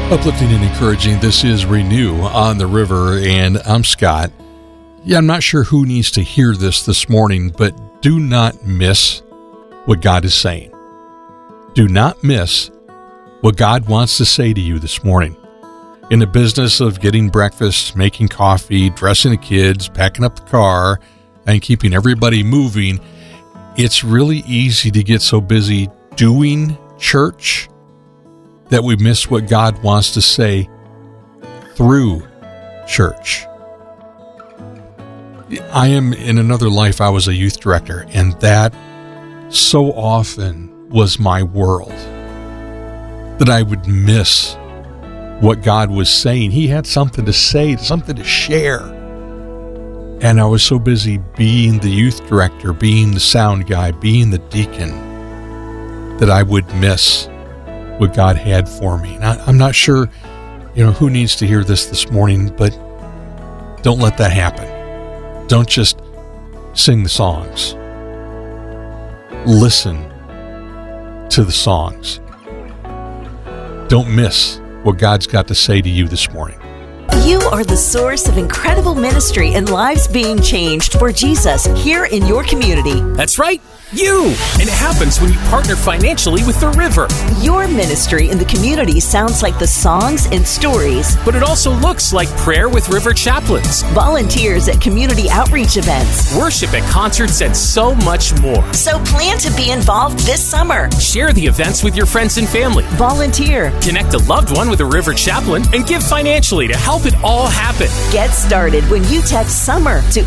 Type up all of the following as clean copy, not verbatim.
Uplifting and encouraging, this is Renew on the River, and I'm Scott. Yeah, I'm not sure who needs to hear this morning, but do not miss what God is saying. Do not miss what God wants to say to you this morning. In the business of getting breakfast, making coffee, dressing the kids, packing up the car, and keeping everybody moving, it's really easy to get so busy doing church that we miss what God wants to say through church. I am, in another life, I was a youth director, and that so often was my world, that I would miss what God was saying. He had something to say, something to share. And I was so busy being the youth director, being the sound guy, being the deacon, that I would miss what God had for me. And I'm not sure, who needs to hear this morning, but don't let that happen. Don't just sing the songs. Listen to the songs. Don't miss what God's got to say to you this morning. You are the source of incredible ministry and lives being changed for Jesus here in your community. That's right, you! And it happens when you partner financially with the River. Your ministry in the community sounds like the songs and stories. But it also looks like prayer with River chaplains, volunteers at community outreach events, worship at concerts, and so much more. So plan to be involved this summer. Share the events with your friends and family. Volunteer. Connect a loved one with a River chaplain and give financially to help it all happen. Get started when you text SUMMER to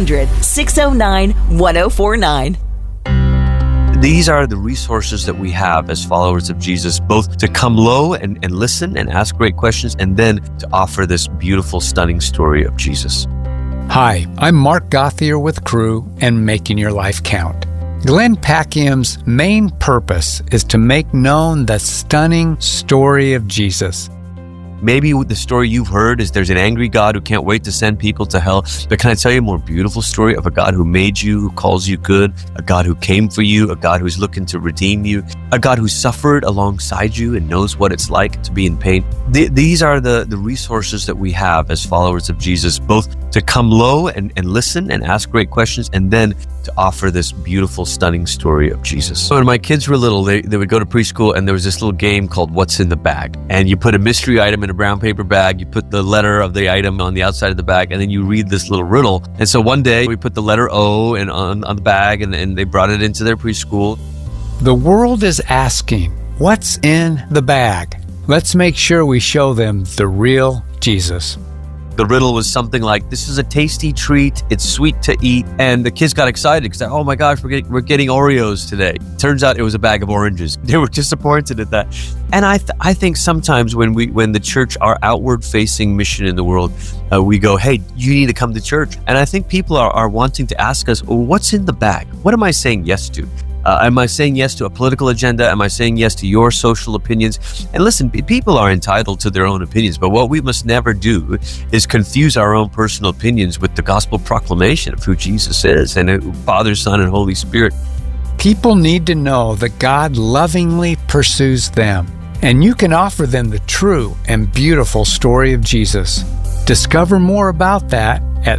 800-609-1049. These are the resources that we have as followers of Jesus, both to come low and listen and ask great questions, and then to offer this beautiful, stunning story of Jesus. Hi, I'm Mark Gothier with Crew and Making Your Life Count. Glenn Packiam's main purpose is to make known the stunning story of Jesus. Maybe the story you've heard is there's an angry God who can't wait to send people to hell. But can I tell you a more beautiful story of a God who made you, who calls you good, a God who came for you, a God who's looking to redeem you, a God who suffered alongside you and knows what it's like to be in pain. These are the resources that we have as followers of Jesus, both to come low and listen and ask great questions, and then to offer this beautiful, stunning story of Jesus. So when my kids were little, they would go to preschool, and there was this little game called What's in the Bag. And you put a mystery item in a brown paper bag, you put the letter of the item on the outside of the bag, and then you read this little riddle. And so one day we put the letter O on the bag, and they brought it into their preschool. The world is asking, what's in the bag? Let's make sure we show them the real Jesus. The riddle was something like, this is a tasty treat, it's sweet to eat. And the kids got excited because, oh my gosh, we're getting Oreos today. Turns out it was a bag of oranges. They were disappointed at that. And I think sometimes when the church, our outward facing mission in the world, we go, hey, you need to come to church. And I think people are wanting to ask us, well, what's in the bag? What am I saying yes to? Am I saying yes to a political agenda? Am I saying yes to your social opinions? And listen, people are entitled to their own opinions, but what we must never do is confuse our own personal opinions with the gospel proclamation of who Jesus is and Father, Son, and Holy Spirit. People need to know that God lovingly pursues them, and you can offer them the true and beautiful story of Jesus. Discover more about that at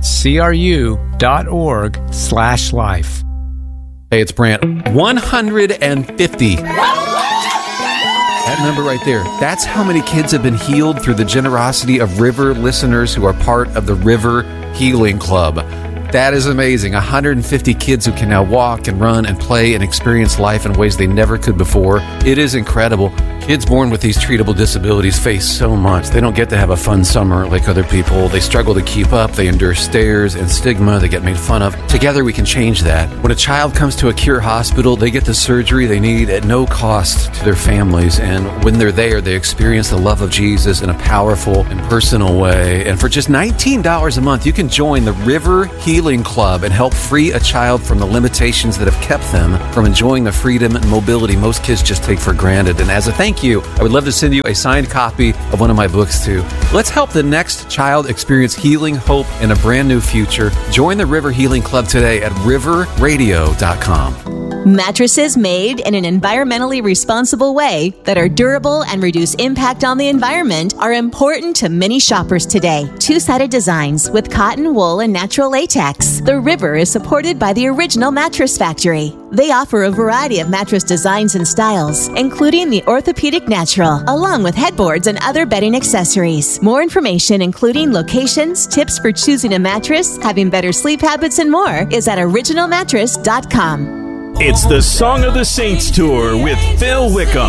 cru.org/life. Hey, it's Brant. 150. That number right there, that's how many kids have been healed through the generosity of River listeners who are part of the River Healing Club. That is amazing. 150 kids who can now walk and run and play and experience life in ways they never could before. It is incredible. Kids born with these treatable disabilities face so much. They don't get to have a fun summer like other people. They struggle to keep up. They endure stares and stigma. They get made fun of. Together we can change that. When a child comes to a Cure hospital, they get the surgery they need at no cost to their families. And when they're there, they experience the love of Jesus in a powerful and personal way. And for just $19 a month, you can join the River Healing Club and help free a child from the limitations that have kept them from enjoying the freedom and mobility most kids just take for granted. And as a thank you, I would love to send you a signed copy of one of my books too. Let's help the next child experience healing, hope, and a brand new future. Join the River Healing Club today at riverradio.com. Mattresses made in an environmentally responsible way that are durable and reduce impact on the environment are important to many shoppers today. Two-sided designs with cotton, wool, and natural latex. The River is supported by the Original Mattress Factory. They offer a variety of mattress designs and styles, including the Orthopedic Natural, along with headboards and other bedding accessories. More information, including locations, tips for choosing a mattress, having better sleep habits, and more, is at originalmattress.com. It's the Song of the Saints Tour with Phil Wickham.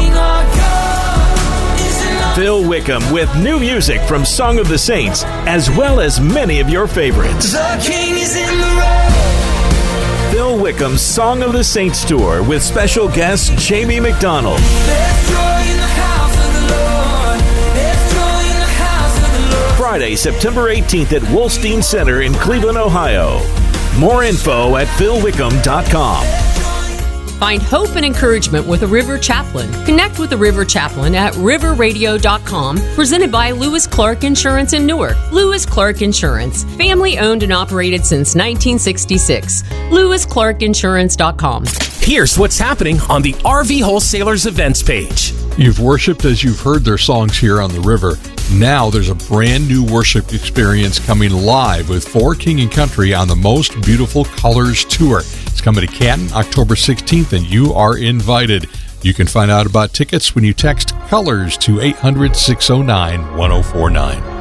Phil Wickham with new music from Song of the Saints, as well as many of your favorites. The King is in the road. Phil Wickham's Song of the Saints Tour with special guest Jamie McDonald. There's joy in the house of the Lord. There's joy in the house of the Lord. Friday, September 18th at Wolstein Center in Cleveland, Ohio. More info at philwickham.com. Find hope and encouragement with a River Chaplain. Connect with the River Chaplain at riverradio.com, presented by Lewis Clark Insurance in Newark. Lewis Clark Insurance, family owned and operated since 1966. LewisClarkInsurance.com. Here's what's happening on the RV Wholesalers events page. You've worshiped as you've heard their songs here on the river. Now there's a brand new worship experience coming live with For King & Country on the Most Beautiful Colors Tour. It's coming to Canton October 16th, and you are invited. You can find out about tickets when you text COLORS to 800-609-1049.